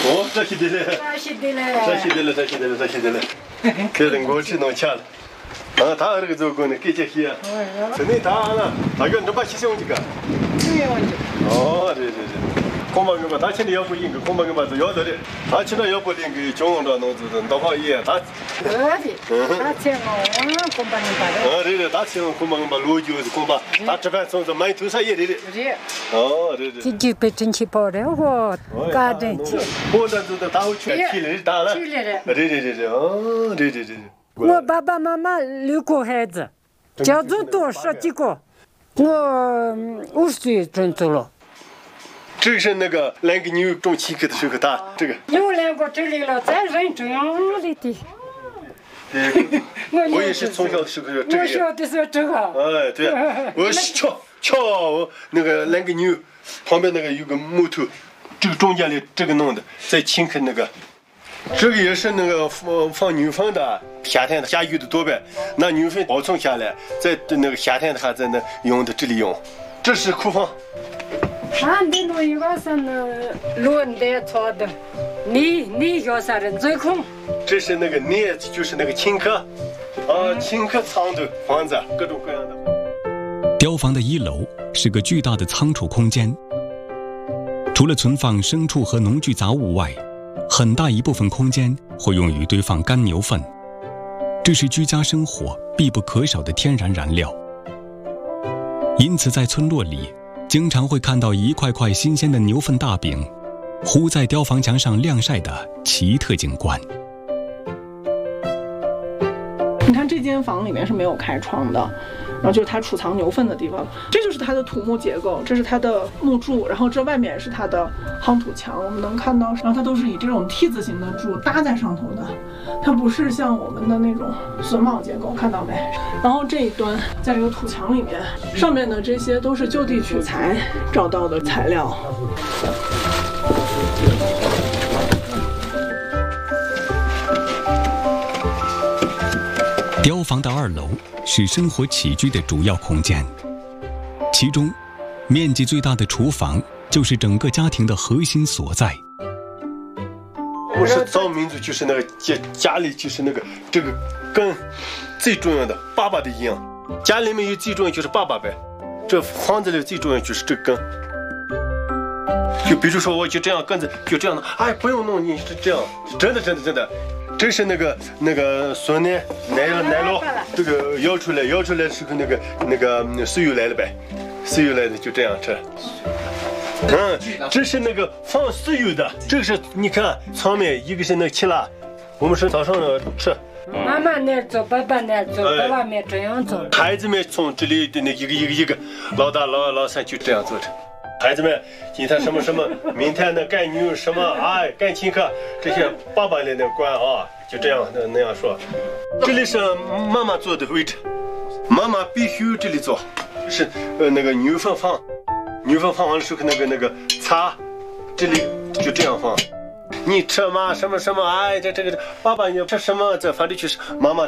哦，这些的嘞，这些的嘞，这人我只能吃了。啊，他这个做工的给这些，真的他了，他个你把些用这个。哦，对。恐怕个吧，他现在要不应该，恐怕个吧是要得的。他现在要不应该中央的弄子的，到好也他。 他钱我恐怕你把的。 对，他钱恐怕个吧逻辑是恐怕，他这边从这买多少也的。哦，对。 这就被蒸汽包的我，嘎蒸汽。 我这是他会全起来打了。对，哦，对。 我爸爸妈妈6个孩子，家族多10几个，我50岁准走了。 这是那个2个牛种7个的时候，他这个有2个这里了，再认这样的的。 我也是从小的时候这个。 我小的时候这个。 哎，对，我瞧那个2个牛旁边那个有个木头，这个中间的这个弄的，再轻克那个。这个也是那个放牛粪的，夏天下雨的多呗，拿牛粪保存下来，在那个夏天的还在那用的这里用。这是库房。 俺的那一个是那轮的做的，你叫啥人最空？ 这是那个镊，就是那个青稞，青稞仓的房子，各种各样的。 雕房的1楼是个巨大的仓储空间，除了存放牲畜和农具杂物外，很大一部分空间会用于堆放干牛粪，这是居家生活必不可少的天然燃料。因此，在村落里，经常会看到一块块新鲜的牛粪大饼，糊在雕房墙上晾晒的奇特景观。 你看这间房里面是没有开窗的，然后就是它储藏牛粪的地方，这就是它的土木结构，这是它的木柱，然后这外面是它的夯土墙，我们能看到，然后它都是以这种 T 字形的柱搭在上头的，它不是像我们的那种榫卯结构，看到没？然后这一端在这个土墙里面，上面的这些都是就地取材找到的材料。 雕房的2楼是生活起居的主要空间，其中面积最大的厨房就是整个家庭的核心所在。 我是藏民族，就是那个家里就是那个这个根最重要的爸爸的一样，家里面有最重要就是爸爸呗，这房子里最重要就是这根。就比如说我就这样根子就这样的，哎，不用弄，你是这样，真的。这是那个酸奶奶酪，这个摇出来的时候那个豉油来了呗，豉油来的就这样吃。这是那个放豉油的，这个是你看上面一个是那个青辣，我们是早上吃。 妈妈那做，爸爸那做，爸爸们这样做。 孩子们从这里的那一个，老大老三就这样做着。孩子们，今天什么，明天的干牛什么，哎，干青稞，这些爸爸的那管啊，就这样那样说。这里是妈妈坐的位置，妈妈必须这里坐，是那个牛粪放完了之后那个擦，这里就这样放。你吃嘛什么，哎，这个爸爸你吃什么？这反正就是妈妈